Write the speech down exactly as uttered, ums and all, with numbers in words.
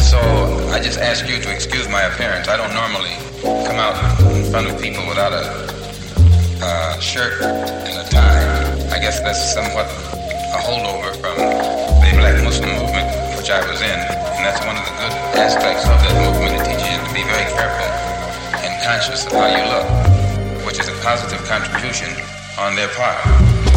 So I just ask you to excuse my appearance. I don't normally come out in front of people without a uh, shirt and a tie. I guess that's somewhat a holdover from the Black Muslim movement, which I was in. And that's one of the good aspects of that movement. It teaches you to be very careful and conscious of how you look, which is a positive contribution on their part.